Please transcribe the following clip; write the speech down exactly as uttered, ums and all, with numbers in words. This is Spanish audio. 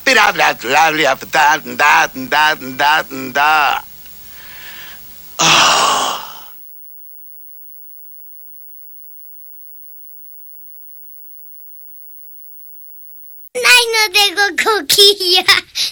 blah, blah, blah, blah, da, da, da, da, da. Ah. Ay, no tengo coquilla.